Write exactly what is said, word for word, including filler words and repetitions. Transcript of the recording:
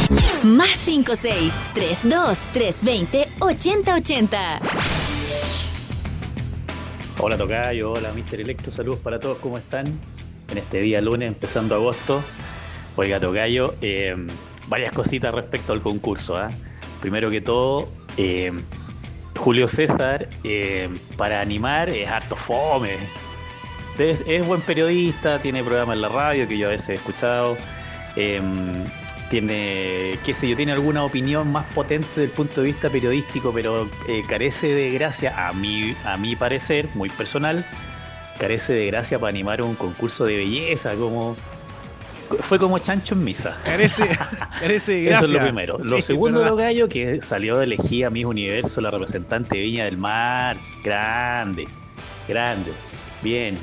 Más cinco seis, tres dos, tres veinte, ochenta ochenta. Hola Tocayo, hola mister Electro, saludos para todos, ¿cómo están? En este día lunes, empezando agosto. Oiga Tocayo, eh, varias cositas respecto al concurso, ¿eh? Primero que todo, eh, Julio César, eh, para animar, es harto fome. Es, es buen periodista, tiene programas en la radio que yo a veces he escuchado. Eh, tiene, qué sé yo, tiene alguna opinión más potente desde el punto de vista periodístico, pero eh, carece de gracia, a mi, a mi parecer, muy personal, carece de gracia para animar un concurso de belleza, como fue como chancho en misa. Carece, carece de gracia. Eso es lo primero. Lo Sí, segundo, verdad. lo gallo, que salió de elegida Miss Universo, la representante de Viña del Mar. Grande, grande. Bien.